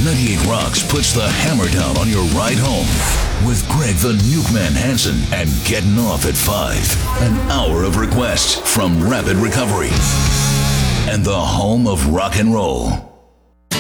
98 Rocks puts the hammer down on your ride home with Greg the Nukeman Hansen and Getting Off at 5. An hour of requests from Rapid Recovery and the home of rock and roll.